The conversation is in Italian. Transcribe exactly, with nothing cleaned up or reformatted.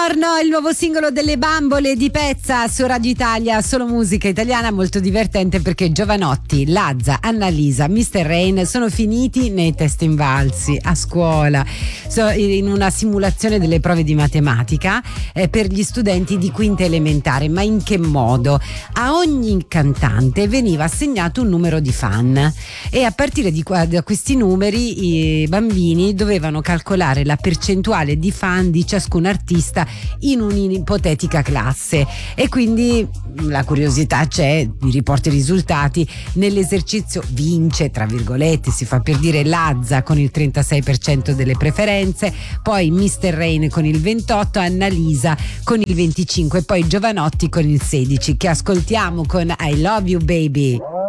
Buongiorno, il nuovo singolo delle Bambole di Pezza su Radio Italia, solo musica italiana, molto divertente perché Jovanotti, Lazza, Annalisa, mister Rain sono finiti nei test invalsi a scuola, so, in una simulazione delle prove di matematica eh, per gli studenti di quinta elementare. Ma in che modo? A ogni cantante veniva assegnato un numero di fan e a partire di, da questi numeri i bambini dovevano calcolare la percentuale di fan di ciascun artista in un'ipotetica classe, e quindi la curiosità c'è, vi riporto i risultati. Nell'esercizio vince, tra virgolette, si fa per dire, Lazza con il trentasei per cento delle preferenze, poi mister Rain con il ventotto, Annalisa con il venticinque e poi Jovanotti con il sedici, che ascoltiamo con I Love You Baby.